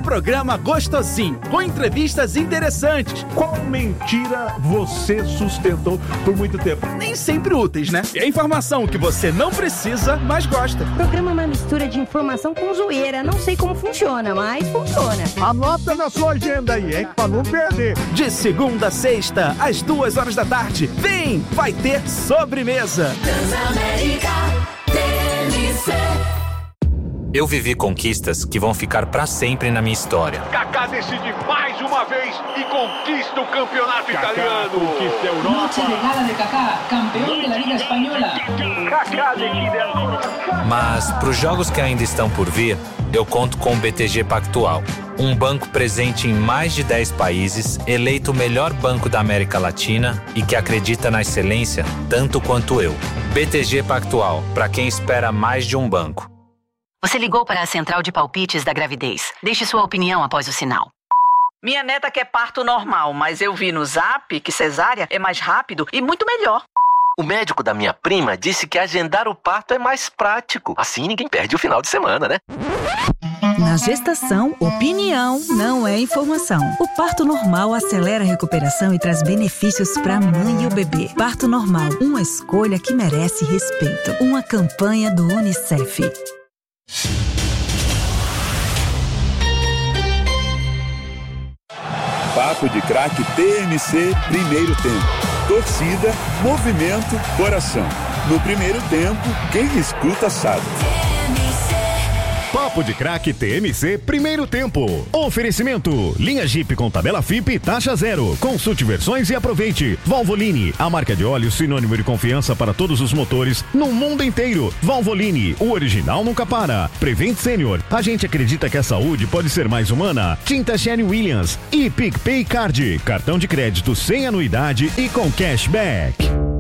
programa gostosinho, com entrevistas interessantes. Qual mentira você sustentou por muito tempo? Nem sempre úteis, né? É informação que você não precisa, mas gosta. O programa é uma mistura de informação com zoeira. Não sei como funciona, mas funciona. Anota na sua agenda aí, hein? Pra não perder. De segunda a sexta, às 2h da tarde. Vem! Vai ter sobremesa. Transamérica TMC. Eu vivi conquistas que vão ficar pra sempre na minha história. Kaká decide mais uma vez e conquista o campeonato italiano. Conquista a Europa. Noche de gala de Kaká, campeão da Liga Espanhola. Kaká decide a... Mas pros jogos que ainda estão por vir, eu conto com o BTG Pactual. Um banco presente em mais de 10 países, eleito o melhor banco da América Latina e que acredita na excelência tanto quanto eu. BTG Pactual, para quem espera mais de um banco. Você ligou para a central de palpites da gravidez. Deixe sua opinião após o sinal. Minha neta quer parto normal, mas eu vi no Zap que cesárea é mais rápido e muito melhor. O médico da minha prima disse que agendar o parto é mais prático. Assim ninguém perde o final de semana, né? Na gestação, opinião não é informação. O parto normal acelera a recuperação e traz benefícios para a mãe e o bebê. Parto normal, uma escolha que merece respeito. Uma campanha do UNICEF. Papo de Craque TMC, primeiro tempo. Torcida, movimento, coração. No primeiro tempo, quem escuta sabe. Papo de Craque TMC, primeiro tempo. Oferecimento, linha Jeep com tabela FIP, taxa zero. Consulte versões e aproveite. Valvoline, a marca de óleo sinônimo de confiança para todos os motores no mundo inteiro. Valvoline, o original nunca para. Prevent Senior, a gente acredita que a saúde pode ser mais humana. Tinta Sherwin-Williams e PicPay Card, cartão de crédito sem anuidade e com cashback.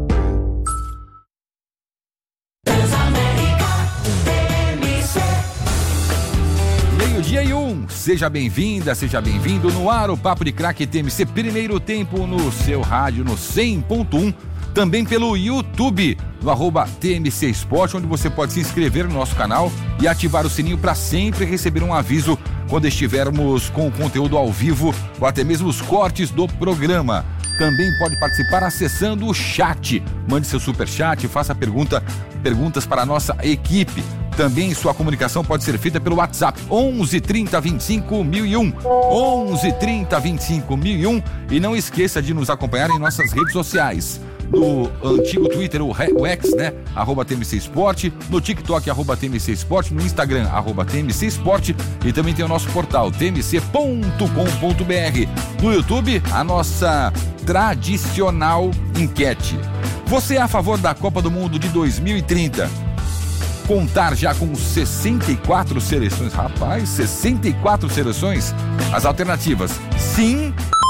Dia e seja bem-vinda, seja bem-vindo no ar o Papo de Craque TMC, primeiro tempo no seu rádio no 100.1, também pelo YouTube, no @TMC Esporte, onde você pode se inscrever no nosso canal e ativar o sininho para sempre receber um aviso quando estivermos com o conteúdo ao vivo ou até mesmo os cortes do programa. Também pode participar acessando o chat, mande seu superchat, faça perguntas para a nossa equipe. Também sua comunicação pode ser feita pelo WhatsApp 11 30 25 1001, 11 30 25 1001, e não esqueça de nos acompanhar em nossas redes sociais. No antigo Twitter, o X, né? @TMC Esporte, no TikTok, @TMC Esporte, no Instagram, @TMC Esporte, e também tem o nosso portal, tmc.com.br. No YouTube, a nossa tradicional enquete. Você é a favor da Copa do Mundo de 2030? Contar já com 64 seleções. Rapaz, 64 seleções? As alternativas: sim,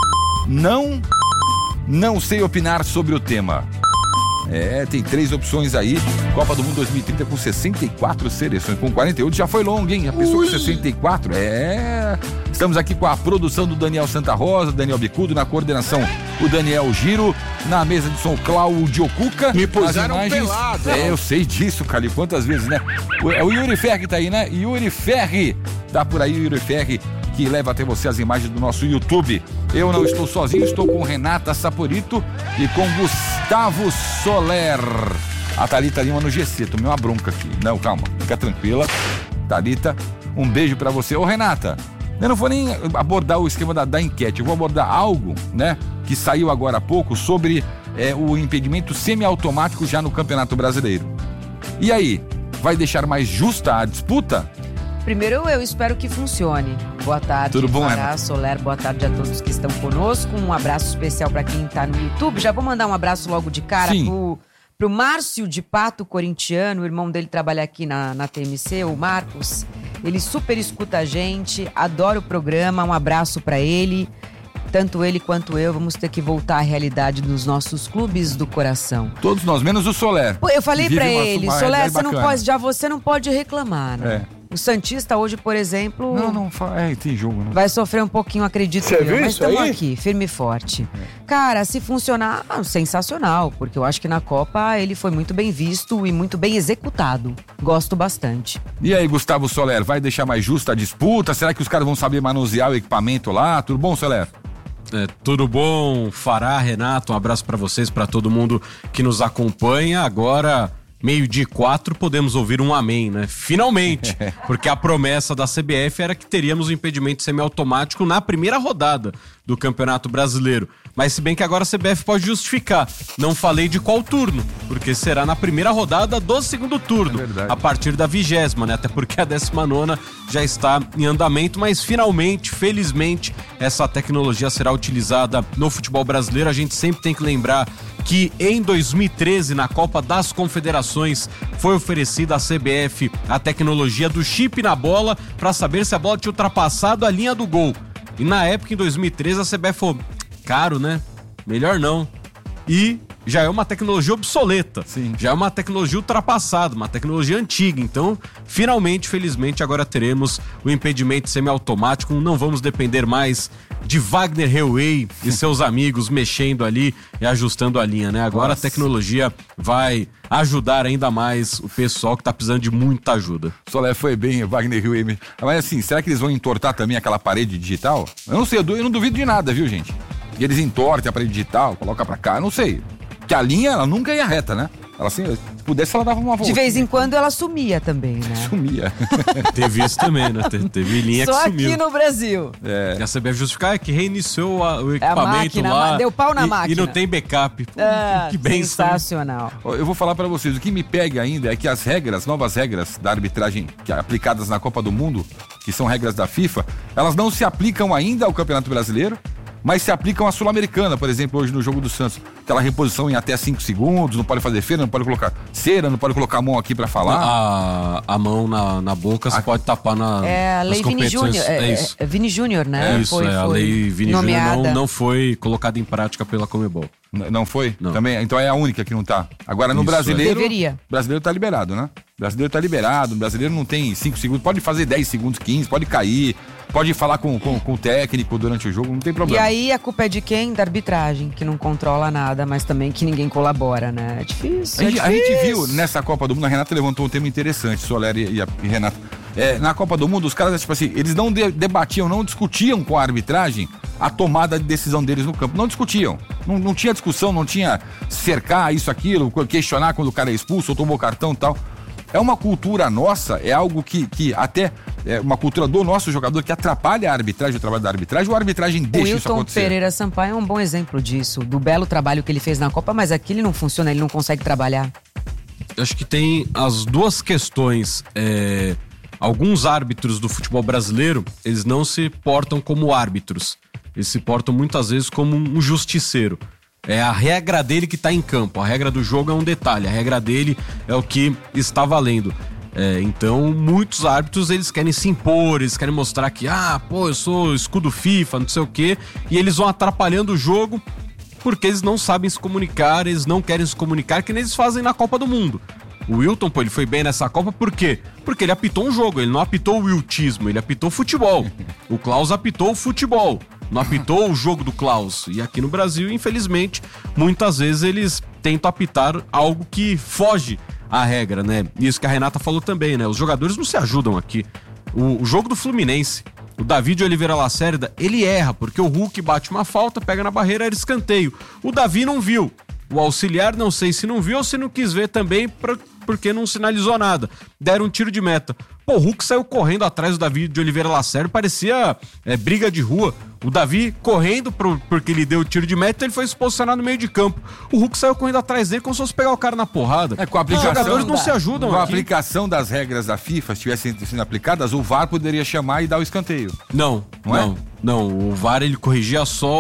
não sei opinar sobre o tema. Tem 3 opções aí. Copa do Mundo 2030 com 64 seleções. Com 48 já foi longo, hein? A pessoa com 64. Estamos aqui com a produção do Daniel Santa Rosa, Daniel Bicudo, na coordenação o Daniel Giro, na mesa de som Cláudio Cuca. Me puseram pelado. Eu sei disso, Cali, quantas vezes, né? O Yuri Ferri tá aí, né? Yuri Ferri, tá por aí, Yuri Ferri, que leva até você as imagens do nosso YouTube. Eu não estou sozinho, estou com Renata Saporito e com Gustavo Soler. A Thalita Lima no GC, tomei uma bronca aqui. Não, calma, fica tranquila. Thalita, um beijo pra você. Ô, Renata, eu não vou nem abordar o esquema da enquete, eu vou abordar algo, né, que saiu agora há pouco sobre o impedimento semiautomático já no Campeonato Brasileiro. E aí, vai deixar mais justa a disputa? Primeiro, eu espero que funcione. Boa tarde, tudo bom, Pará, Soler, boa tarde a todos que estão conosco. Um abraço especial para quem está no YouTube. Já vou mandar um abraço logo de cara pro Márcio de Pato, corintiano. O irmão dele trabalha aqui na TMC, o Marcos. Ele super escuta a gente, adora o programa. Um abraço para ele. Tanto ele quanto eu vamos ter que voltar à realidade dos nossos clubes do coração. Todos nós, menos o Soler. Pô, eu falei para ele, Soler, você não pode reclamar, né? O Santista hoje, por exemplo... Não, tem jogo, né? Vai sofrer um pouquinho, acredito Você eu. viu Mas isso estamos aí? aqui, firme e forte. Cara, se funcionar, sensacional. Porque eu acho que na Copa ele foi muito bem visto e muito bem executado. Gosto bastante. E aí, Gustavo Soler, vai deixar mais justa a disputa? Será que os caras vão saber manusear o equipamento lá? Tudo bom, Soler? Tudo bom, Fará, Renato, um abraço pra vocês, pra todo mundo que nos acompanha. Agora, 12:04, podemos ouvir um amém, né? Finalmente, porque a promessa da CBF era que teríamos o impedimento semiautomático na primeira rodada do Campeonato Brasileiro. Mas se bem que agora a CBF pode justificar, não falei de qual turno, porque será na primeira rodada do segundo turno, a partir da 20ª, né? Até porque a 19ª já está em andamento, mas finalmente, felizmente, essa tecnologia será utilizada no futebol brasileiro. A gente sempre tem que lembrar que em 2013, na Copa das Confederações, foi oferecida à CBF a tecnologia do chip na bola para saber se a bola tinha ultrapassado a linha do gol. E na época, em 2013, a CBF falou, caro, né? Melhor não. E já é uma tecnologia obsoleta. Sim. Já é uma tecnologia ultrapassada, uma tecnologia antiga. Então, finalmente, felizmente, agora teremos o impedimento semiautomático. Não vamos depender mais de Wagner Hellway e seus amigos mexendo ali e ajustando a linha, né? Agora a tecnologia vai ajudar ainda mais o pessoal que tá precisando de muita ajuda. Soler foi bem, Wagner Hellway. Mas assim, será que eles vão entortar também aquela parede digital? Eu não sei, eu não duvido de nada, viu, gente? E eles entortem a parede digital, coloca pra cá, eu não sei. Porque a linha, ela nunca ia reta, né? Ela assim, se pudesse, ela dava uma volta. De vez em quando ela sumia também, né? Sumia. Teve isso também, né? Teve linha só que sumiu. Aqui no Brasil. E a CBF justificar que reiniciou o equipamento lá. Deu pau na máquina. E não tem backup. Que benção. Sensacional. Eu vou falar pra vocês, o que me pega ainda é que as novas regras da arbitragem aplicadas na Copa do Mundo, que são regras da FIFA, elas não se aplicam ainda ao Campeonato Brasileiro, mas se aplicam à Sul-Americana, por exemplo, hoje no jogo do Santos. Aquela reposição em até 5 segundos, não pode fazer feira, não pode colocar cera, não pode colocar a mão aqui pra falar. A mão na boca você pode tapar nas a lei Vini Júnior. É Vini Júnior, né? É isso, a lei Vini Júnior não foi colocada em prática pela Conmebol. Não foi? Não. Também, então é a única que não tá. Agora no brasileiro... Deveria. O brasileiro tá liberado, né? O brasileiro tá liberado, o brasileiro não tem 5 segundos, pode fazer 10 segundos, 15, pode cair, pode falar com o técnico durante o jogo, não tem problema. E aí a culpa é de quem? Da arbitragem, que não controla nada, mas também que ninguém colabora, né? É difícil. A gente viu nessa Copa do Mundo, a Renata levantou um tema interessante, Soler e Renata. Na Copa do Mundo, os caras, tipo assim, eles não debatiam, não discutiam com a arbitragem a tomada de decisão deles no campo. Não discutiam. Não tinha discussão, não tinha cercar isso, aquilo, questionar quando o cara é expulso ou tomou cartão e tal. É uma cultura nossa, é algo que até é uma cultura do nosso jogador que atrapalha a arbitragem, o trabalho da arbitragem, ou a arbitragem deixa isso acontecer. O Wilton Pereira Sampaio é um bom exemplo disso, do belo trabalho que ele fez na Copa, mas aqui ele não funciona, ele não consegue trabalhar. Eu acho que tem as duas questões. Alguns árbitros do futebol brasileiro, eles não se portam como árbitros. Eles se portam muitas vezes como um justiceiro. É a regra dele que tá em campo. A regra do jogo é um detalhe. A regra dele é o que está valendo. Então, muitos árbitros, eles querem se impor, eles querem mostrar que, eu sou escudo FIFA, não sei o quê. E eles vão atrapalhando o jogo porque eles não sabem se comunicar, eles não querem se comunicar, que nem eles fazem na Copa do Mundo. O Wilton, ele foi bem nessa Copa, por quê? Porque ele apitou um jogo, ele não apitou o wiltismo, ele apitou futebol. O Klaus apitou o futebol, não apitou o jogo do Klaus. E aqui no Brasil, infelizmente, muitas vezes eles tentam apitar algo que foge à regra, né? Isso que a Renata falou também, né? Os jogadores não se ajudam aqui. O jogo do Fluminense, o Davi de Oliveira Lacerda, ele erra, porque o Hulk bate uma falta, pega na barreira, era escanteio. O Davi não viu. O auxiliar, não sei se não viu ou se não quis ver também, porque não sinalizou nada. Deram um tiro de meta. O Hulk saiu correndo atrás do Davi de Oliveira Lacerda, parecia briga de rua. O Davi correndo porque ele deu o tiro de meta, ele foi se posicionar no meio de campo. O Hulk saiu correndo atrás dele como se fosse pegar o cara na porrada. Com a aplicação, os jogadores não se ajudam com a aqui. aplicação das regras da FIFA, se tivessem sendo aplicadas, o VAR poderia chamar e dar o escanteio. Não, o VAR ele corrigia só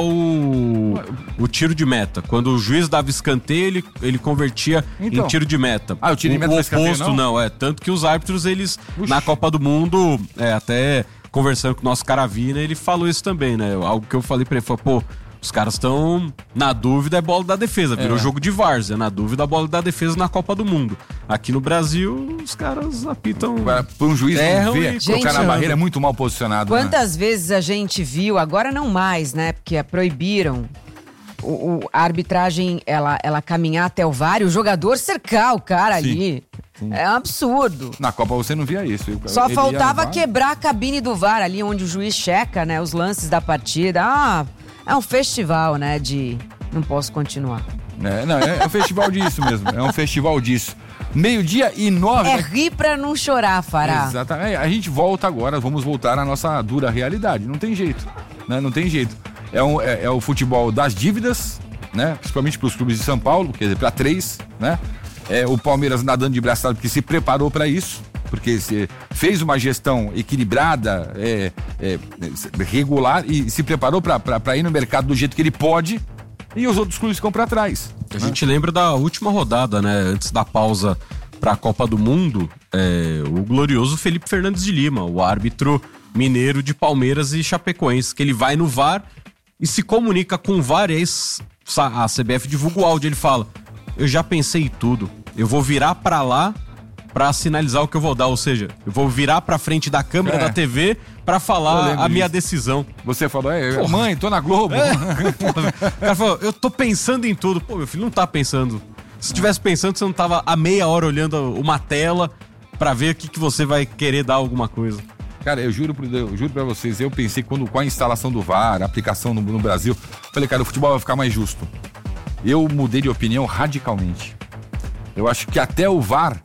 o tiro de meta. Quando o juiz dava escanteio, ele convertia em tiro de meta. O tiro de meta o oposto não. Tanto que os árbitros, eles, na Copa do Mundo, até conversando com o nosso Caravina, ele falou isso também, né? Algo que eu falei pra ele, os Os caras estão na dúvida, é bola da defesa. Virou jogo de várzea. Na dúvida, a bola da defesa na Copa do Mundo. Aqui no Brasil, os caras apitam. Para um juiz não ver, colocar na barreira é muito mal posicionado. Quantas vezes a gente viu, agora não mais, né? Porque proibiram a arbitragem, ela caminhar até o VAR e o jogador cercar o cara ali. Sim. É um absurdo. Na Copa você não via isso. Só faltava quebrar a cabine do VAR ali, onde o juiz checa, né, os lances da partida. É um festival, né, de não posso continuar. É um festival disso mesmo, é um festival disso. 12:09. É rir pra não chorar, Fará. Exatamente. A gente volta agora, vamos voltar à nossa dura realidade. Não tem jeito, né? Não tem jeito. É o futebol das dívidas, né? Principalmente para os clubes de São Paulo, quer dizer, para 3, né? O Palmeiras nadando de braçada porque se preparou para isso, porque se fez uma gestão equilibrada, regular e se preparou para ir no mercado do jeito que ele pode, e os outros clubes ficam para trás. A gente lembra da última rodada, né? Antes da pausa para a Copa do Mundo, o glorioso Felipe Fernandes de Lima, o árbitro mineiro de Palmeiras e Chapecoense, que ele vai no VAR e se comunica com o VAR, e aí a CBF divulga o áudio, ele fala: eu já pensei em tudo, eu vou virar pra lá pra sinalizar o que eu vou dar, ou seja, eu vou virar pra frente da câmera da TV pra falar a minha decisão. Você falou, mãe, tô na Globo. O cara falou, eu tô pensando em tudo. Pô, meu filho não tá pensando. Se tivesse pensando, você não tava a meia hora olhando uma tela pra ver o que você vai querer dar alguma coisa. Cara, eu juro pra vocês, eu pensei com a instalação do VAR, a aplicação no Brasil, falei, cara, o futebol vai ficar mais justo. Eu mudei de opinião radicalmente. Eu acho que até o VAR,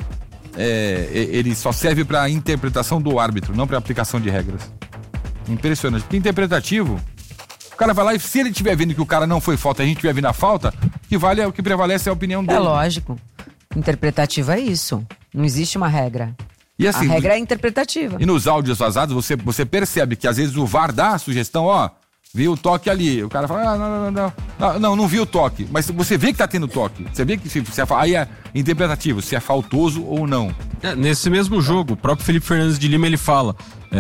ele só serve pra interpretação do árbitro, não pra aplicação de regras. Impressionante. Porque interpretativo, o cara vai lá e se ele estiver vendo que o cara não foi falta e a gente estiver vendo a falta, o que prevalece é a opinião dele. É lógico. Interpretativo é isso. Não existe uma regra. E assim, a regra é interpretativa. E nos áudios vazados, você percebe que às vezes o VAR dá a sugestão, viu o toque ali. O cara fala, não viu o toque. Mas você vê que tá tendo toque. Você vê que aí é interpretativo, se é faltoso ou não. Nesse mesmo jogo, o próprio Felipe Fernandes de Lima, ele fala,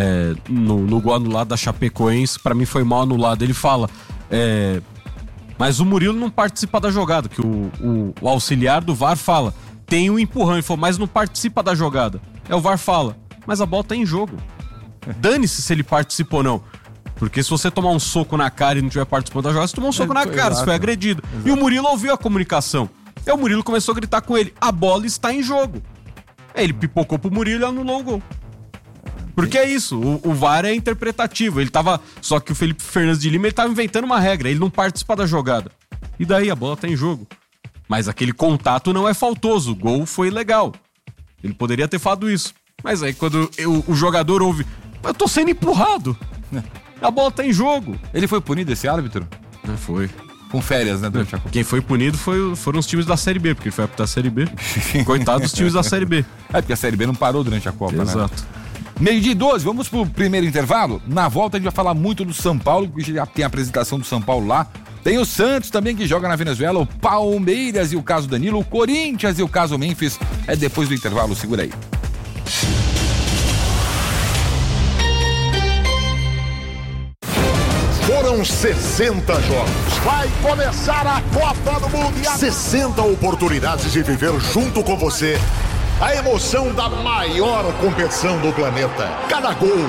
no gol anulado da Chapecoense, pra mim foi mal anulado, ele fala, mas o Murilo não participa da jogada, que o auxiliar do VAR fala, tem um empurrão, ele falou, mas não participa da jogada. O VAR fala, mas a bola tá em jogo. Dane-se se ele participa ou não. Porque se você tomar um soco na cara e não tiver participando da jogada, você tomou um soco na cara, você foi agredido. Exato. E o Murilo ouviu a comunicação. E o Murilo começou a gritar com ele, a bola está em jogo. Aí ele pipocou pro Murilo e anulou o gol. Porque é isso, o VAR é interpretativo. Só que o Felipe Fernandes de Lima, ele tava inventando uma regra, ele não participa da jogada. E daí a bola tá em jogo. Mas aquele contato não é faltoso, o gol foi legal. Ele poderia ter falado isso. Mas aí quando o jogador ouve, eu tô sendo empurrado. A bola tá em jogo. Ele foi punido, esse árbitro? Foi. Com férias, né, durante a Copa? Quem foi punido foram os times da Série B, porque ele foi apitar a Série B. Coitado dos times da Série B. Porque a Série B não parou durante a Copa, né? Exato. 12:12, vamos pro primeiro intervalo. Na volta a gente vai falar muito do São Paulo, que já tem a apresentação do São Paulo lá. Tem o Santos também, que joga na Venezuela, o Palmeiras e o caso Danilo, o Corinthians e o caso Memphis. É depois do intervalo, segura aí. Foram 60 jogos. Vai começar a Copa do Mundo. 60 oportunidades de viver junto com você a emoção da maior competição do planeta. Cada gol,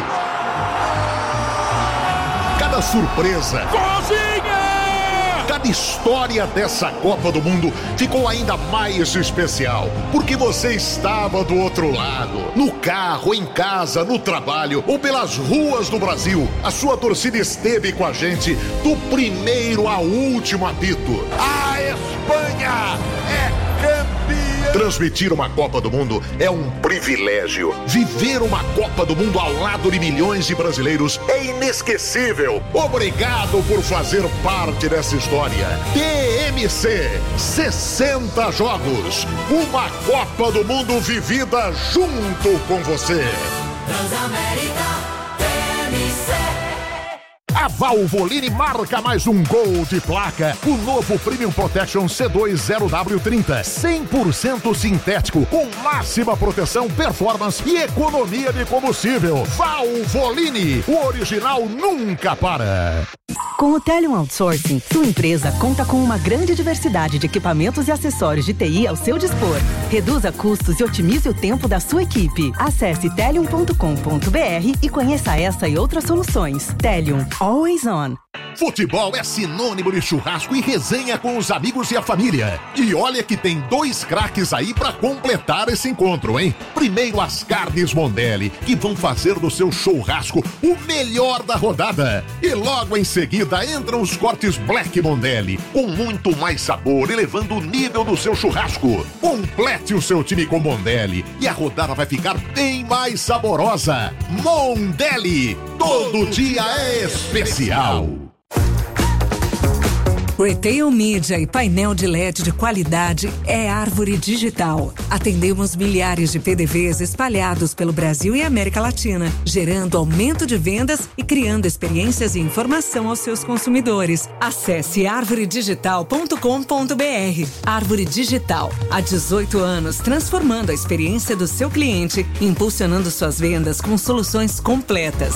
cada surpresa, cada história dessa Copa do Mundo ficou ainda mais especial, porque você estava do outro lado, no carro, em casa, no trabalho ou pelas ruas do Brasil. A sua torcida esteve com a gente do primeiro ao último apito. A Espanha é campeã! Transmitir uma Copa do Mundo é um privilégio. Viver uma Copa do Mundo ao lado de milhões de brasileiros é inesquecível. Obrigado por fazer parte dessa história. TMC, 60 jogos. Uma Copa do Mundo vivida junto com você. Transamérica, TMC. A Valvoline marca mais um gol de placa. O novo Premium Protection C2 0W30, 100% sintético, com máxima proteção, performance e economia de combustível. Valvoline, o original nunca para. Com o Telium Outsourcing, sua empresa conta com uma grande diversidade de equipamentos e acessórios de TI ao seu dispor. Reduza custos e otimize o tempo da sua equipe. Acesse telium.com.br e conheça essa e outras soluções. Telium, always on. Futebol é sinônimo de churrasco e resenha com os amigos e a família. E olha que tem 2 craques aí pra completar esse encontro, hein? Primeiro, as carnes Mondelli, que vão fazer do seu churrasco o melhor da rodada. E logo em seguida entram os cortes Black Mondelli, com muito mais sabor, elevando o nível do seu churrasco. Complete o seu time com Mondelli e a rodada vai ficar bem mais saborosa. Mondelli, todo dia é especial. Retail Media e painel de LED de qualidade é Árvore Digital. Atendemos milhares de PDVs espalhados pelo Brasil e América Latina, gerando aumento de vendas e criando experiências e informação aos seus consumidores. Acesse arvoredigital.com.br. Árvore Digital, há 18 anos transformando a experiência do seu cliente, impulsionando suas vendas com soluções completas.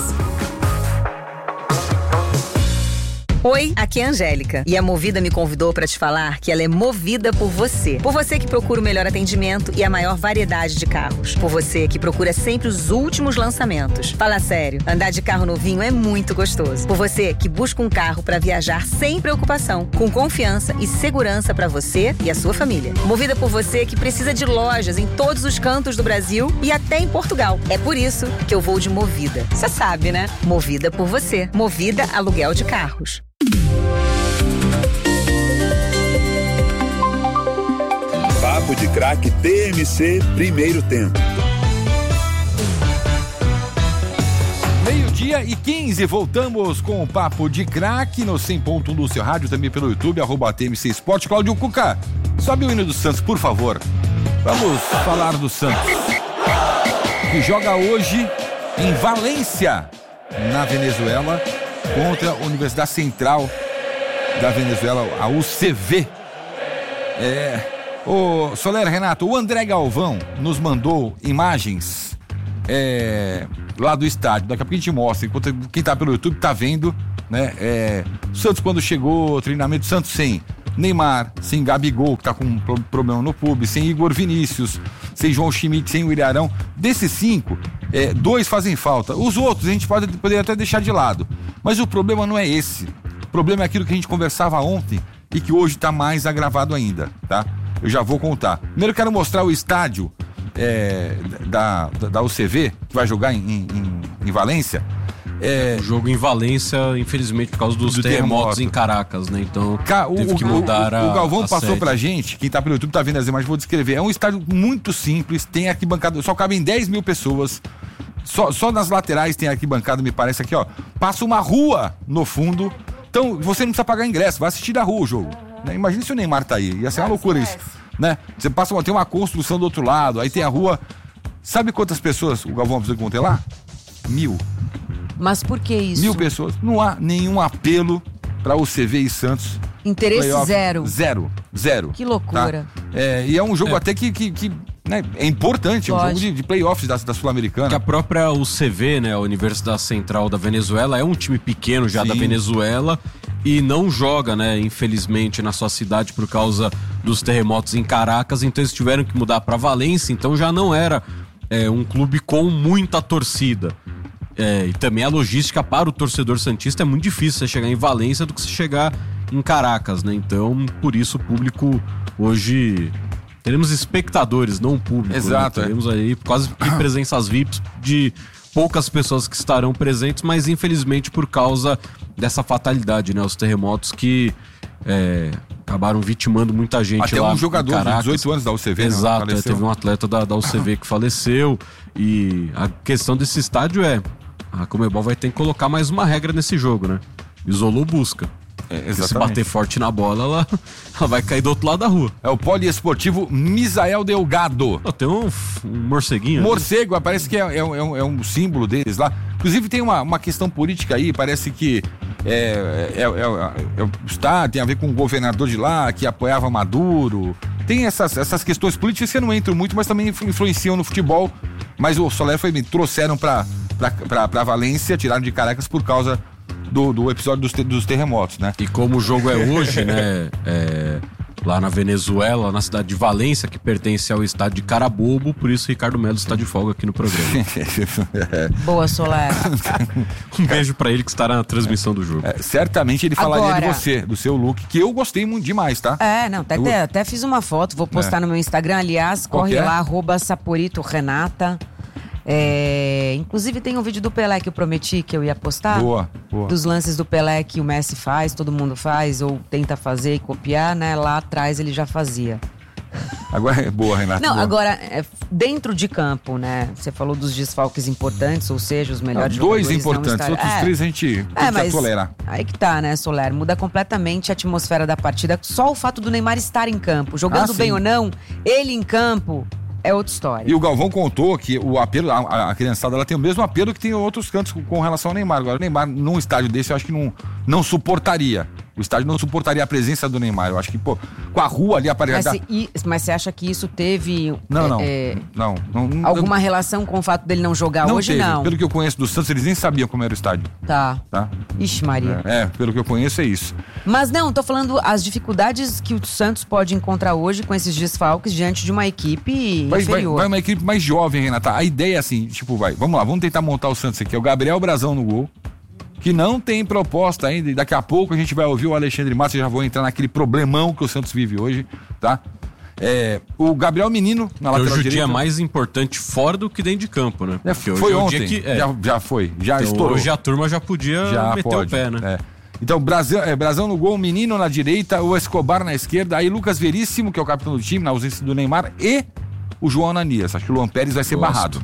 Oi, aqui é a Angélica e a Movida me convidou para te falar que ela é movida por você. Por você que procura o melhor atendimento e a maior variedade de carros. Por você que procura sempre os últimos lançamentos. Fala sério, andar de carro novinho é muito gostoso. Por você que busca um carro para viajar sem preocupação, com confiança e segurança para você e a sua família. Movida por você que precisa de lojas em todos os cantos do Brasil e até em Portugal. É por isso que eu vou de Movida. Você sabe, né? Movida por você. Movida Aluguel de Carros. Papo de Craque TMC, primeiro tempo. 12:15, voltamos com o Papo de Craque no 100.1 do seu rádio, também pelo YouTube, @TMC Esporte. Cláudio Cuca, sobe o hino do Santos, por favor. Vamos falar do Santos, que joga hoje em Valência, na Venezuela, contra a Universidade Central da Venezuela, a UCV. O Soler, Renato, o André Galvão nos mandou imagens lá do estádio. Daqui a pouco a gente mostra, enquanto quem tá pelo YouTube tá vendo, né? O Santos, quando chegou, treinamento Santos sem Neymar, sem Gabigol, que tá com um problema no pub, sem Igor Vinícius, sem João Schmidt, sem o Ilharão. Desses 5, 2 fazem falta. Os outros a gente poderia até deixar de lado. Mas o problema não é esse. O problema é aquilo que a gente conversava ontem e que hoje tá mais agravado ainda, tá? Eu já vou contar. Primeiro eu quero mostrar o estádio da UCV, que vai jogar em Valência. O jogo em Valência, infelizmente, por causa dos terremotos em Caracas, né? Então, teve que mudar o Galvão passou sede pra gente, quem tá pelo YouTube tá vendo as imagens, vou descrever. É um estádio muito simples, tem arquibancada, só cabem 10 mil pessoas. Só nas laterais tem arquibancada, me parece aqui, ó. Passa uma rua no fundo. Então, você não precisa pagar ingresso, vai assistir da rua o jogo. Né? Imagina se o Neymar tá aí, ia ser uma loucura isso. Né? Você passa, tem uma construção do outro lado, aí tem a rua. Sabe quantas pessoas o Galvão precisa conter lá? 1.000. Mas por que isso? 1.000 pessoas. Não há nenhum apelo para o CV e Santos. Interesse Zero. Que loucura. Tá? E é um jogo até que né, é importante, é um jogo de playoffs da Sul-Americana. Que a própria UCV, né, a Universidade Central da Venezuela, é um time pequeno já da Venezuela e não joga, né, infelizmente, na sua cidade por causa dos terremotos em Caracas, então eles tiveram que mudar para Valência, então já não era um clube com muita torcida. E também a logística para o torcedor santista é muito difícil você chegar em Valência do que você chegar em Caracas, né? Então, por isso o público hoje... Teremos espectadores, não público. Exato. Né? Teremos aí quase que presenças VIPs de poucas pessoas que estarão presentes, mas infelizmente por causa dessa fatalidade, né? Os terremotos que acabaram vitimando muita gente até lá. Até um jogador de 18 anos da UCV, exato, né? Teve um atleta da UCV que faleceu. E a questão desse estádio a Conmebol vai ter que colocar mais uma regra nesse jogo, né? Isolou busca. Se bater forte na bola, ela vai cair do outro lado da rua. É o poliesportivo Misael Delgado. Tem um morceguinho. Morcego, parece que é um símbolo deles lá. Inclusive tem uma questão política aí, parece que tem a ver com o governador de lá, que apoiava Maduro. Tem essas questões políticas que eu não entro muito, mas também influenciam no futebol. Mas o Soler trouxeram pra Valência, tiraram de Caracas por causa do episódio dos terremotos, né? E como o jogo é hoje, né? Lá na Venezuela, na cidade de Valência, que pertence ao estado de Carabobo, por isso Ricardo Melo está de folga aqui no programa. Boa, Soler. Um beijo pra ele que estará na transmissão do jogo. Certamente ele falaria de você, do seu look, que eu gostei muito demais, tá? Até fiz uma foto, vou postar no meu Instagram, aliás, corre lá, @SaporitoRenata. Inclusive tem um vídeo do Pelé que eu prometi que eu ia postar. Boa. Dos lances do Pelé que o Messi faz, todo mundo faz ou tenta fazer e copiar, né? Lá atrás ele já fazia. Agora é boa, Renata. Não, agora, dentro de campo, né? Você falou dos desfalques importantes, ou seja, os melhores jogadores. 2 importantes, outros 3 a gente tenta tolerar. Aí que tá, né, Soler? Muda completamente a atmosfera da partida. Só o fato do Neymar estar em campo, jogando bem ou não, ele em campo é outra história. E o Galvão contou que o apelo, a criançada, ela tem o mesmo apelo que tem em outros cantos com relação ao Neymar. Agora, o Neymar, num estádio desse, eu acho que não suportaria. O estádio não suportaria a presença do Neymar. Eu acho que, com a rua ali aparecendo. Mas você acha que isso teve não, alguma relação com o fato dele não jogar hoje? Teve. Não. Pelo que eu conheço do Santos, eles nem sabiam como era o estádio. Tá. Ixi, Maria. Pelo que eu conheço é isso. Mas não, tô falando as dificuldades que o Santos pode encontrar hoje com esses desfalques diante de uma equipe inferior. Vai uma equipe mais jovem, Renata. A ideia é assim, vamos lá, vamos tentar montar o Santos aqui. É o Gabriel Brazão no gol, que não tem proposta ainda, e daqui a pouco a gente vai ouvir o Alexandre Matos, já vou entrar naquele problemão que o Santos vive hoje, tá? O Gabriel Menino na lateral direita. Hoje o dia mais importante fora do que dentro de campo, né? Porque foi ontem, o dia que, já foi, já então, estourou. Hoje a turma já podia meter o pé, né? Então, Brazão no gol, Menino na direita, o Escobar na esquerda, aí Lucas Veríssimo, que é o capitão do time, na ausência do Neymar, e o João Ananias. Acho que o Luan Pérez vai ser barrado.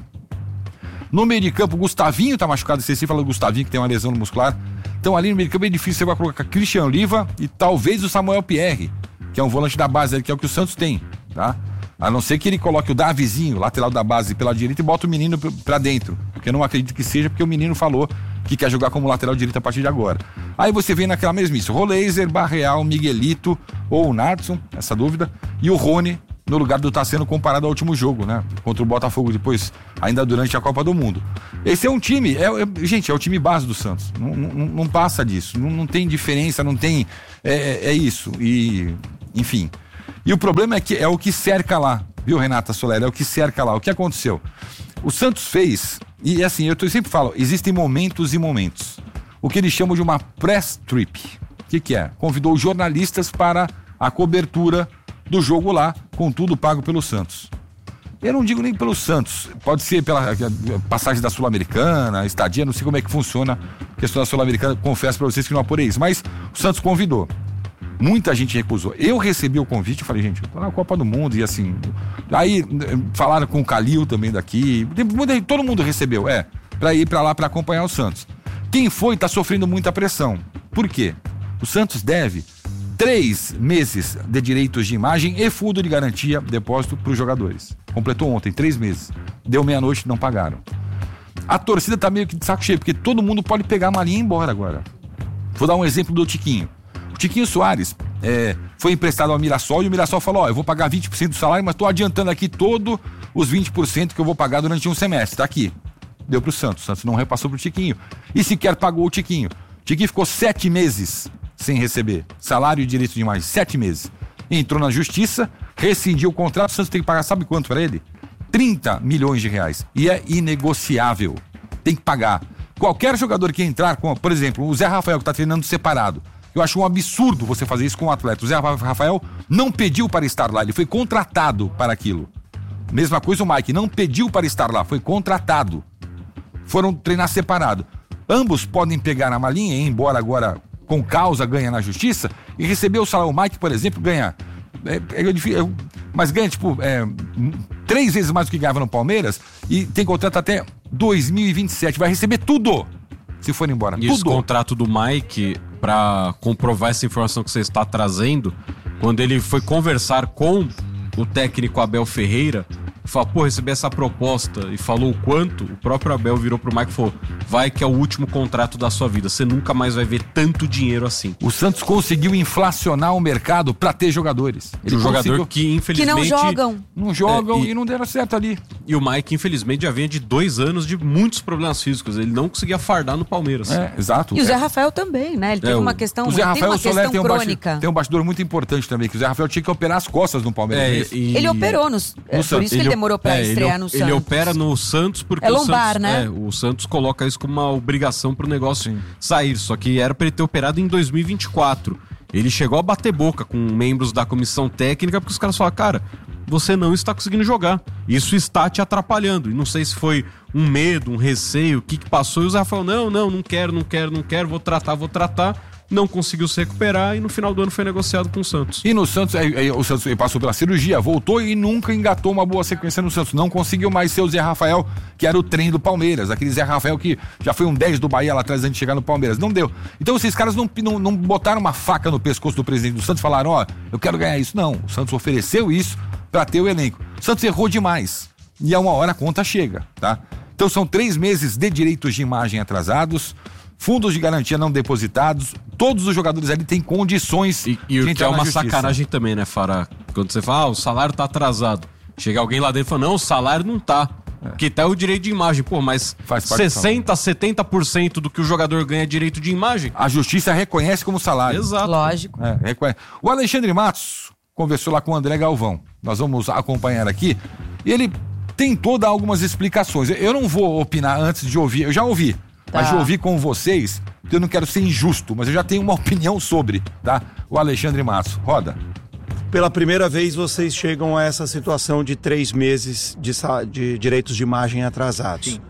No meio de campo, o Gustavinho tá machucado. Você fala do Gustavinho, que tem uma lesão muscular. Então, ali no meio de campo é difícil. Você vai colocar Christian Oliva e talvez o Samuel Pierre, que é um volante da base, que é o que o Santos tem, tá? A não ser que ele coloque o Davizinho, lateral da base, pela direita e bota o Menino pra dentro. Porque eu não acredito que seja, porque o Menino falou que quer jogar como lateral direito a partir de agora. Aí você vem naquela mesmice. Roleiser, Barreal, Miguelito ou o Nadson, essa dúvida, e o Rony no lugar do tá sendo comparado ao último jogo, né? Contra o Botafogo depois, ainda durante a Copa do Mundo. Esse é um time, gente, é o time base do Santos. Não passa disso, não tem diferença, não tem... É isso, e enfim. E o problema é que é o que cerca lá, viu, Renata Soler? É o que cerca lá. O que aconteceu? O Santos fez, e assim, eu sempre falo, existem momentos e momentos. O que eles chamam de uma press trip. O que é? Convidou jornalistas para a cobertura do jogo lá, com tudo pago pelo Santos. Eu não digo nem pelo Santos, pode ser pela passagem da Sul-Americana, estadia, não sei como é que funciona a questão da Sul-Americana, confesso pra vocês que não apurei isso, mas o Santos convidou. Muita gente recusou. Eu recebi o convite, eu falei, gente, eu tô na Copa do Mundo e assim... Aí falaram com o Calil também daqui, todo mundo recebeu, pra ir pra lá pra acompanhar o Santos. Quem foi tá sofrendo muita pressão. Por quê? O Santos deve 3 meses de direitos de imagem e fundo de garantia, depósito para os jogadores. Completou ontem, 3 meses. Deu meia-noite, não pagaram. A torcida tá meio que de saco cheio, porque todo mundo pode pegar a malinha e ir embora agora. Vou dar um exemplo do Tiquinho. O Tiquinho Soares foi emprestado ao Mirassol e o Mirassol falou, eu vou pagar 20% do salário, mas tô adiantando aqui todos os 20% que eu vou pagar durante um semestre. Tá aqui. Deu pro Santos. O Santos não repassou pro Tiquinho. E sequer pagou o Tiquinho. O Tiquinho ficou 7 meses sem receber salário e direito de imagem, 7 meses. Entrou na justiça, rescindiu o contrato, o Santos tem que pagar, sabe quanto para ele? 30 milhões de reais. E é inegociável. Tem que pagar. Qualquer jogador que entrar, por exemplo, o Zé Rafael que está treinando separado, eu acho um absurdo você fazer isso com um atleta. O Zé Rafael não pediu para estar lá, ele foi contratado para aquilo. Mesma coisa o Mike, não pediu para estar lá, foi contratado. Foram treinar separado. Ambos podem pegar a malinha e ir embora agora com causa, ganha na justiça, e receber o salário. O Mike, por exemplo, ganha. Mas ganha, 3 vezes mais do que ganhava no Palmeiras e tem contrato até 2027. Vai receber tudo se for embora. E tudo. esse contrato do Mike para comprovar essa informação que você está trazendo, quando ele foi conversar com o técnico Abel Ferreira, falou, recebi essa proposta e falou o quanto, o próprio Abel virou pro Mike e falou, vai que é o último contrato da sua vida, você nunca mais vai ver tanto dinheiro assim. O Santos conseguiu inflacionar o mercado pra ter jogadores. Ele jogador que infelizmente... Que não jogam. Não jogam e não deram certo ali. E o Mike infelizmente já vinha de 2 anos de muitos problemas físicos, ele não conseguia fardar no Palmeiras. Exato. E o Zé Rafael também, né? Ele teve uma questão, o Zé Rafael questão crônica. Tem um bastidor muito importante também, que o Zé Rafael tinha que operar as costas no Palmeiras. Ele operou por isso que ele demorou pra estrear no Santos. Ele opera no Santos porque lombar, o Santos, né? O Santos coloca isso como uma obrigação pro negócio sair, só que era pra ele ter operado em 2024. Ele chegou a bater boca com membros da comissão técnica porque os caras falaram, cara, você não está conseguindo jogar, isso está te atrapalhando. E não sei se foi um medo, um receio, o que passou, e o Zé Rafael, não quero, vou tratar. Não conseguiu se recuperar e no final do ano foi negociado com o Santos. E no Santos, o Santos passou pela cirurgia, voltou e nunca engatou uma boa sequência no Santos. Não conseguiu mais ser o Zé Rafael, que era o trem do Palmeiras. Aquele Zé Rafael que já foi um 10 do Bahia lá atrás antes de chegar no Palmeiras. Não deu. Então esses caras não botaram uma faca no pescoço do presidente do Santos e falaram, eu quero ganhar isso. Não, o Santos ofereceu isso pra ter o elenco. O Santos errou demais. E a uma hora a conta chega, tá? Então são 3 meses de direitos de imagem atrasados, fundos de garantia não depositados, todos os jogadores ali têm condições de o que é uma sacanagem também, né, Fará? Quando você fala, o salário tá atrasado. Chega alguém lá dentro e fala, não, o salário não tá. Porque tá o direito de imagem. Mas 60%, 70% do que o jogador ganha é direito de imagem. A justiça reconhece como salário. Exato. Lógico. Reconhece. O Alexandre Matos conversou lá com o André Galvão. Nós vamos acompanhar aqui. E ele tentou dar algumas explicações. Eu não vou opinar antes de ouvir. Eu já ouvi. Mas de ouvir com vocês, eu não quero ser injusto, mas eu já tenho uma opinião sobre, tá? O Alexandre Matos. Roda. Pela primeira vez vocês chegam a essa situação de 3 meses de direitos de imagem atrasados. Sim.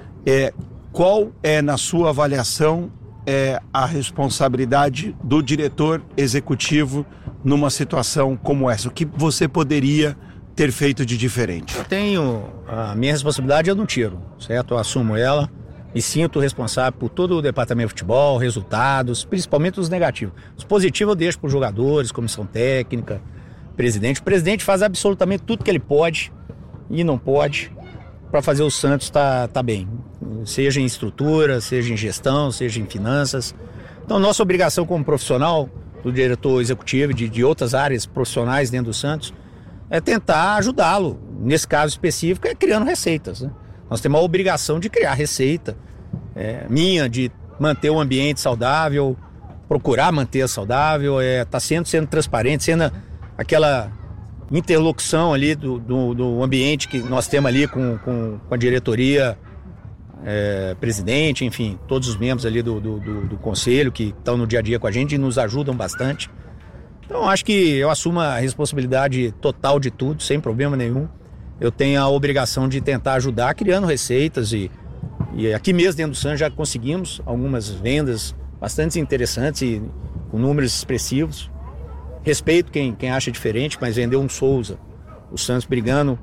Qual é, na sua avaliação, a responsabilidade do diretor executivo numa situação como essa? O que você poderia ter feito de diferente? Eu tenho a minha responsabilidade, eu não tiro, certo? Eu assumo ela. Me sinto responsável por todo o departamento de futebol, resultados, principalmente os negativos. Os positivos eu deixo para os jogadores, comissão técnica, presidente. O presidente faz absolutamente tudo que ele pode e não pode para fazer o Santos tá bem. Seja em estrutura, seja em gestão, seja em finanças. Então, nossa obrigação como profissional, do diretor executivo de outras áreas profissionais dentro do Santos, é tentar ajudá-lo. Nesse caso específico, é criando receitas, né? Nós temos a obrigação de criar receita, minha, de manter o ambiente saudável, procurar manter saudável, tá sendo transparente, sendo aquela interlocução ali do ambiente que nós temos ali com a diretoria, presidente, enfim, todos os membros ali do conselho que estão no dia a dia com a gente e nos ajudam bastante. Então acho que eu assumo a responsabilidade total de tudo, sem problema nenhum. Eu tenho a obrigação de tentar ajudar criando receitas e aqui mesmo dentro do Santos já conseguimos algumas vendas bastante interessantes e com números expressivos. Respeito quem acha diferente, mas vendeu um Souza, o Santos brigando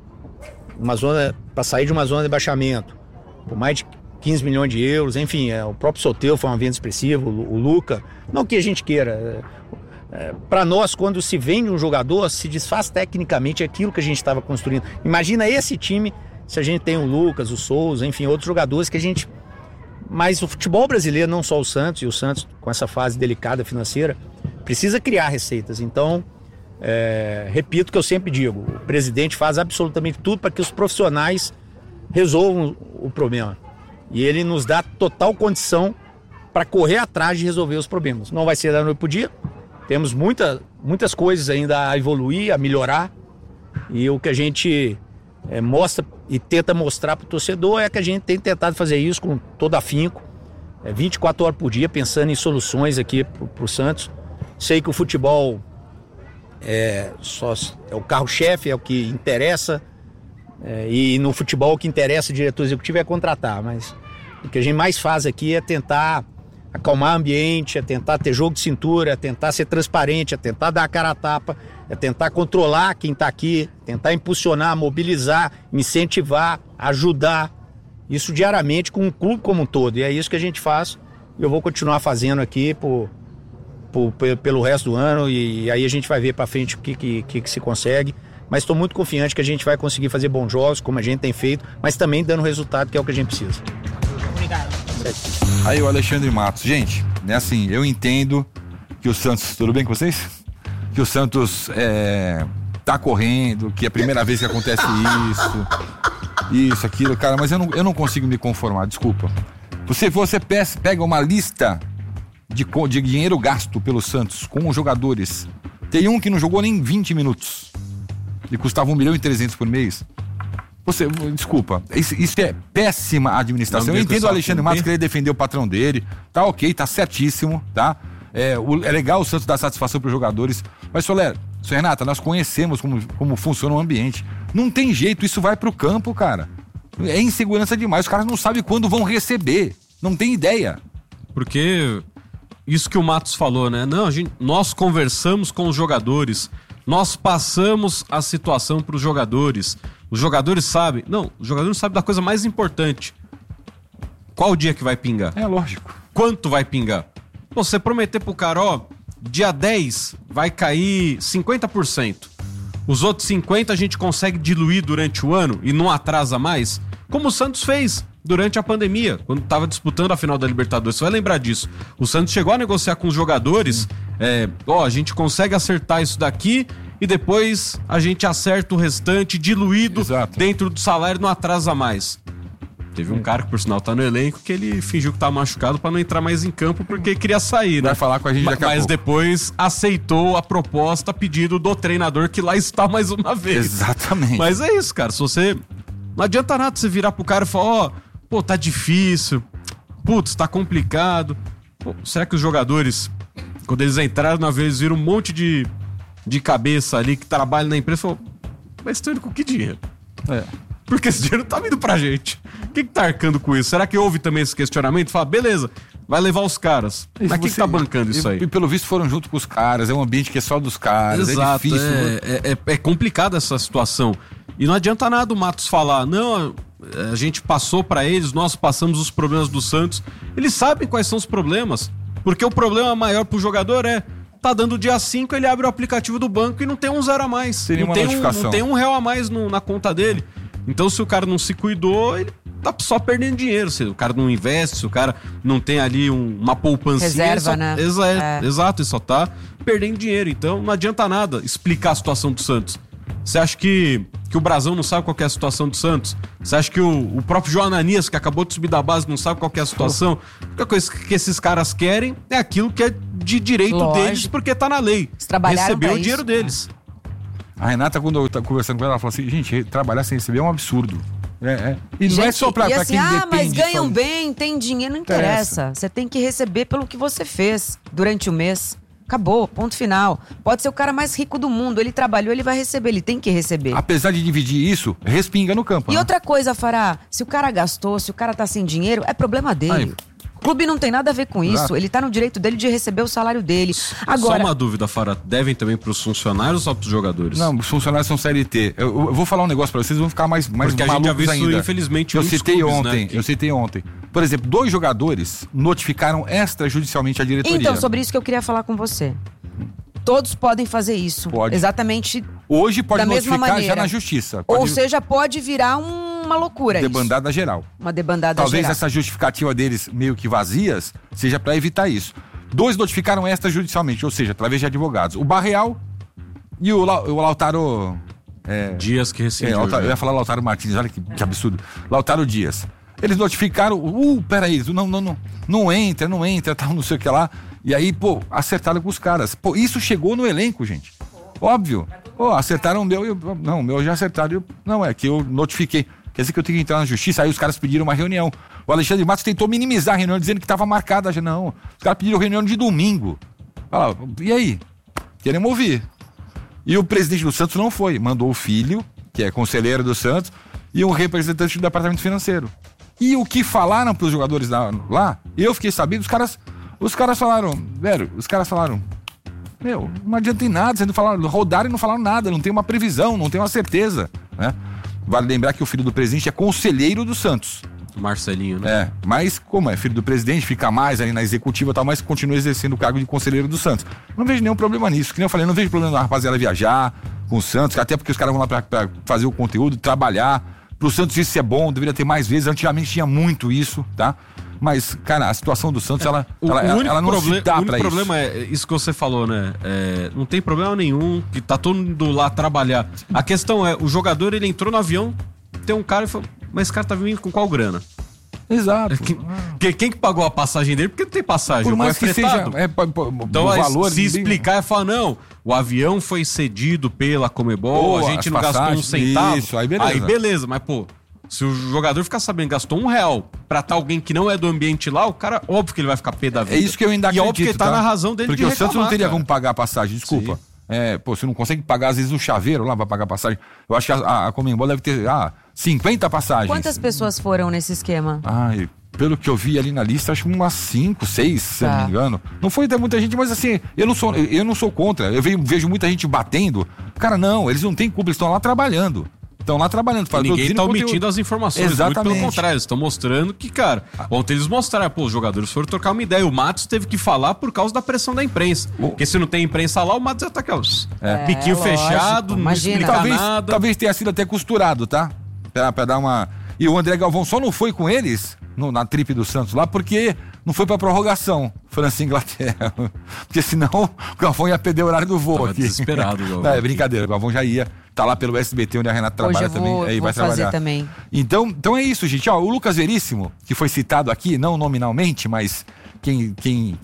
para sair de uma zona de baixamento por mais de 15 milhões de euros, enfim, o próprio Soteldo foi uma venda expressiva, o Luca, não que a gente queira. Para nós, quando se vende um jogador, se desfaz tecnicamente aquilo que a gente estava construindo. Imagina esse time, se a gente tem o Lucas, o Souza, enfim, outros jogadores que a gente... Mas o futebol brasileiro, não só o Santos, e o Santos com essa fase delicada financeira, precisa criar receitas. Então, repito o que eu sempre digo, o presidente faz absolutamente tudo para que os profissionais resolvam o problema. E ele nos dá total condição para correr atrás de resolver os problemas. Não vai ser da noite para o dia. Temos muitas coisas ainda a evoluir, a melhorar, e o que a gente mostra e tenta mostrar para o torcedor é que a gente tem tentado fazer isso com todo afinco, 24 horas por dia, pensando em soluções aqui para o Santos. Sei que o futebol é o carro-chefe, é o que interessa, e no futebol o que interessa o diretor executivo é contratar, mas o que a gente mais faz aqui é tentar acalmar o ambiente, é tentar ter jogo de cintura, é tentar ser transparente, é tentar dar a cara a tapa, é tentar controlar quem está aqui, tentar impulsionar, mobilizar, incentivar, ajudar, isso diariamente com o clube como um todo, e é isso que a gente faz, e eu vou continuar fazendo aqui por pelo resto do ano, e aí a gente vai ver para frente o que se consegue. Mas estou muito confiante que a gente vai conseguir fazer bons jogos, como a gente tem feito, mas também dando resultado, que é o que a gente precisa. Obrigado. Aí o Alexandre Matos. Gente, né, assim, eu entendo que o Santos... Tudo bem com vocês? Que o Santos tá correndo, que é a primeira vez que acontece isso, aquilo, cara, mas eu não consigo me conformar, desculpa. Você pega uma lista de dinheiro gasto pelo Santos com os jogadores. Tem um que não jogou nem 20 minutos. E custava 1.300.000 por mês. Desculpa, isso é péssima administração. Eu entendo o Alexandre Matos querer defender o patrão dele. Tá ok, tá certíssimo, tá? É legal o Santos dar satisfação para os jogadores. Mas, Soler, Renata, nós conhecemos como funciona o ambiente. Não tem jeito, isso vai pro campo, cara. É insegurança demais. Os caras não sabem quando vão receber. Não tem ideia. Porque isso que o Matos falou, né? Não, nós conversamos com os jogadores. Nós passamos a situação para os jogadores. Os jogadores sabem. Não, os jogadores sabem da coisa mais importante. Qual o dia que vai pingar? É lógico. Quanto vai pingar? Você prometer pro cara, ó, dia 10 vai cair 50%. Os outros 50% a gente consegue diluir durante o ano e não atrasa mais? Como o Santos fez durante a pandemia, quando estava disputando a final da Libertadores. Você vai lembrar disso. O Santos chegou a negociar com os jogadores, a gente consegue acertar isso daqui e depois a gente acerta o restante diluído. Exato. Dentro do salário, não atrasa mais. Teve um cara que, por sinal, tá no elenco, que ele fingiu que tava machucado pra não entrar mais em campo porque queria sair, né? Vai falar com a gente daqui a pouco. Mas depois aceitou a proposta, pedido do treinador que lá está mais uma vez. Exatamente. Mas é isso, cara. Se você... Não adianta nada você virar pro cara e falar, tá difícil, putz, tá complicado. Pô, será que os jogadores, quando eles entraram na vez, viram um monte de cabeça ali que trabalha na empresa, falaram, mas estão indo com que dinheiro? Porque esse dinheiro tá vindo pra gente. Quem que tá arcando com isso? Será que houve também esse questionamento? Fala, beleza, vai levar os caras. Mas quem que tá bancando isso aí? E pelo visto foram junto com os caras, é um ambiente que é só dos caras. Exato, é difícil. É complicada essa situação. E não adianta nada o Matos falar, não, a gente passou pra eles, nós passamos os problemas do Santos. Eles sabem quais são os problemas. Porque o problema maior pro jogador tá dando dia 5, ele abre o aplicativo do banco e não tem um 0 a mais. Seria uma notificação. Não tem R$1 a mais na conta dele. Então, se o cara não se cuidou, ele tá só perdendo dinheiro. Se o cara não investe, se o cara não tem ali uma poupancinha... Reserva, né? Exato, ele só tá perdendo dinheiro. Então, não adianta nada explicar a situação do Santos. Você acha que o Brasão não sabe qual é a situação do Santos? Você acha que o próprio João Ananias, que acabou de subir da base, não sabe qual é a situação? A única coisa que esses caras querem é aquilo que é de direito deles, porque tá na lei. Receber o dinheiro deles. A Renata, quando eu tava conversando com ela falou assim, gente, trabalhar sem receber é um absurdo. E não gente, é só pra assim, quem depende. Mas ganham bem, tem dinheiro, não interessa. Você tem que receber pelo que você fez durante o mês. Acabou, ponto final. Pode ser o cara mais rico do mundo, ele trabalhou, ele vai receber, ele tem que receber. Apesar de dividir isso, respinga no campo. E outra coisa, Fará, se o cara gastou, se o cara tá sem dinheiro, é problema dele. O clube não tem nada a ver com isso. Ele tá no direito dele de receber o salário dele. Agora... Só uma dúvida, Fará. Devem também pros funcionários ou pros jogadores? Não, os funcionários são CLT. Eu vou falar um negócio pra vocês, vão ficar mais malucos ainda. Porque a gente já viu isso, infelizmente, eu citei ontem. Por exemplo, 2 jogadores notificaram extrajudicialmente a diretoria. Então, sobre isso que eu queria falar com você. Todos podem fazer isso. Pode. Exatamente. Hoje pode da mesma notificar maneira. já na justiça. Ou seja, pode virar uma loucura debandada isso. geral. Uma debandada Talvez geral. essa justificativa deles meio que vazias seja para evitar isso. 2 notificaram extrajudicialmente, ou seja, através de advogados. O Barreal e o Lautaro... Dias que rescindiu. Eu ia falar Lautaro Martins, olha que absurdo. Lautaro Dias. Eles notificaram, peraí, não entra, tal, não sei o que lá. E aí, acertaram com os caras. Isso chegou no elenco, gente. Óbvio. Acertaram o meu, o meu já acertaram. Não, é que eu notifiquei. Quer dizer que eu tenho que entrar na justiça, aí os caras pediram uma reunião. O Alexandre Matos tentou minimizar a reunião, dizendo que estava marcada já. Não, os caras pediram reunião de domingo. Fala, e aí? Queremos ouvir. E o presidente do Santos não foi. Mandou o filho, que é conselheiro do Santos, e um representante do departamento financeiro. E o que falaram para os jogadores lá, eu fiquei sabendo, os caras falaram, não adianta em nada, vocês não falaram, rodaram e não falaram nada, não tem uma previsão, não tem uma certeza, né? Vale lembrar que o filho do presidente é conselheiro do Santos. Marcelinho, né? É, mas como é filho do presidente, fica mais ali na executiva e tal, mas continua exercendo o cargo de conselheiro do Santos. Não vejo nenhum problema nisso, que nem eu falei, não vejo problema da rapaziada viajar com o Santos, até porque os caras vão lá pra fazer o conteúdo, trabalhar. Pro Santos isso é bom, deveria ter mais vezes, antigamente tinha muito isso, tá? Mas, cara, a situação do Santos, ela não se dá pra isso. O único problema é isso que você falou, né? Não tem problema nenhum, que tá todo mundo lá trabalhar. A questão é, o jogador, ele entrou no avião, tem um cara e falou, mas esse cara tá vindo com qual grana? Exato. Quem que pagou a passagem dele? Porque não tem passagem. Por mais que seja então, valor, se explicar, é falar, não, o avião foi cedido pela Conmebol, a gente não gastou um centavo. Isso, aí beleza. Mas, pô, se o jogador ficar sabendo que gastou R$1 pra estar alguém que não é do ambiente lá, o cara, óbvio que ele vai ficar pé da vida. É isso que eu ainda acredito, e óbvio que ele tá na razão dele porque de reclamar, o Santos não teria como pagar a passagem, desculpa. Sim. Você não consegue pagar, às vezes, o chaveiro lá pra pagar a passagem. Eu acho que a Conmebol deve ter 50 passagens. Quantas pessoas foram nesse esquema? Pelo que eu vi ali na lista, acho que umas 5, 6, se eu não me engano. Não foi até muita gente, mas assim, eu não sou contra. Eu vejo muita gente batendo. Cara, não, eles não têm culpa, eles estão lá trabalhando. Estão lá trabalhando. Ninguém tá omitindo as informações. Exatamente. Muito pelo contrário, eles estão mostrando que, cara, ontem eles mostraram, os jogadores foram trocar uma ideia. O Matos teve que falar por causa da pressão da imprensa. Porque se não tem imprensa lá, o Matos já tá aqui, piquinho fechado, não explica nada. Talvez tenha sido até costurado, tá? Pra dar uma... E o André Galvão só não foi com eles na trip do Santos lá, porque não foi pra prorrogação, França e Inglaterra. Porque senão o Galvão ia perder o horário do voo. Tava aqui. Desesperado, Galvão. É brincadeira, o Galvão já ia. Tá lá pelo SBT, onde a Renata trabalha também. Aí vai trabalhar também. Então é isso, gente. O Lucas Veríssimo, que foi citado aqui, não nominalmente, mas quem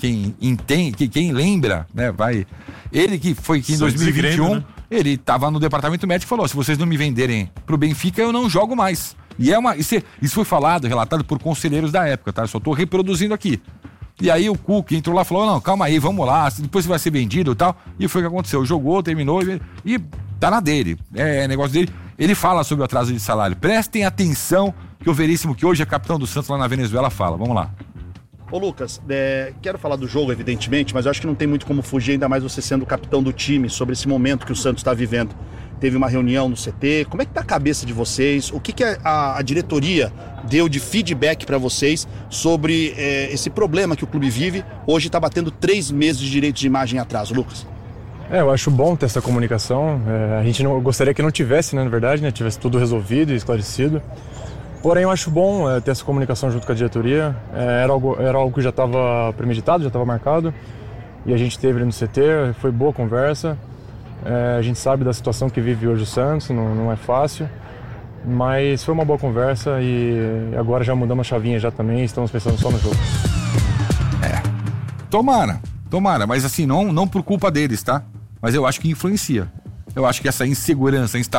entende, quem lembra, né, vai. Ele que foi aqui em 2021, Grêmio, né? Ele tava no departamento médico e falou: se vocês não me venderem pro Benfica, eu não jogo mais. E isso foi falado, relatado por conselheiros da época, tá? Eu só tô reproduzindo aqui. E aí o Cuca entrou lá e falou: não, calma aí, vamos lá, depois você vai ser vendido e tal. E foi o que aconteceu. Jogou, terminou e tá na dele. É negócio dele. Ele fala sobre o atraso de salário. Prestem atenção que o Veríssimo, que hoje é capitão do Santos lá na Venezuela, fala. Vamos lá. Ô Lucas, quero falar do jogo, evidentemente, mas eu acho que não tem muito como fugir, ainda mais você sendo o capitão do time, sobre esse momento que o Santos está vivendo. Teve uma reunião no CT, como é que tá a cabeça de vocês? O que a diretoria deu de feedback para vocês sobre esse problema que o clube vive? Hoje está batendo 3 meses de direitos de imagem em atraso, Lucas. Eu acho bom ter essa comunicação. A gente não gostaria que não tivesse, né, na verdade, né, tivesse tudo resolvido e esclarecido. Porém, eu acho bom ter essa comunicação junto com a diretoria. Era algo que já estava premeditado, já estava marcado. E a gente teve ali no CT, foi boa conversa. A gente sabe da situação que vive hoje o Santos, não é fácil. Mas foi uma boa conversa e agora já mudamos a chavinha já também, estamos pensando só no jogo. Tomara, mas assim, não por culpa deles, tá? Mas eu acho que influencia. Eu acho que essa insegurança, instabilidade